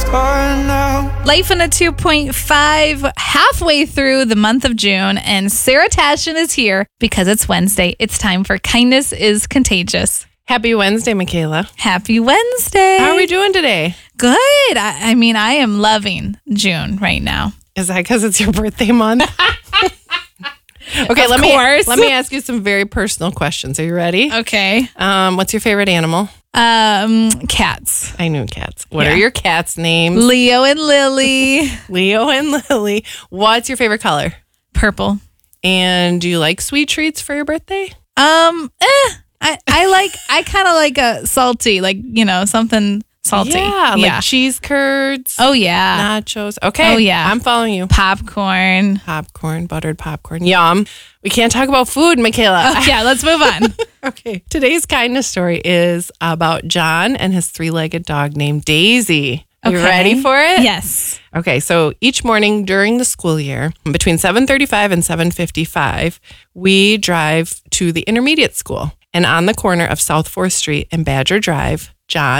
Life in a 2.5, halfway through the month of June, and Sarah Tashin is here because it's Wednesday. It's time for Kindness is Contagious. Happy Wednesday, Michaela. Happy Wednesday. How are we doing today? Good. I mean, I am loving June right now. Is that because it's your birthday month? Okay, Of let course. me ask you some very personal questions. Are you ready? Okay. What's your favorite animal? Cats. I knew cats. What Yeah. are your cats' names? Leo and Lily. Leo and Lily. What's your favorite color? Purple. And do you like sweet treats for your birthday? I kind of like a salty, like, something salty. Yeah, like cheese curds. Oh, yeah. Nachos. Okay. Oh, yeah. I'm following you. Popcorn. Popcorn, buttered popcorn. Yum. We can't talk about food, Michaela. Oh, yeah, let's move on. Okay. Today's kindness story is about John and his three-legged dog named Daisy. You Okay. ready for it? Yes. Okay, so each morning during the school year, between 7:35 and 7:55, we drive to the intermediate school. And on the corner of South 4th Street and Badger Drive, John